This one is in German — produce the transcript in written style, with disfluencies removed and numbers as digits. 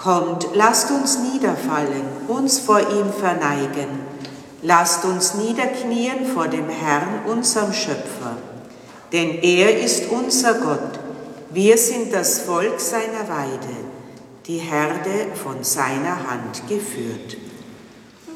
Kommt, lasst uns niederfallen, uns vor ihm verneigen. Lasst uns niederknien vor dem Herrn, unserem Schöpfer. Denn er ist unser Gott, wir sind das Volk seiner Weide, die Herde von seiner Hand geführt.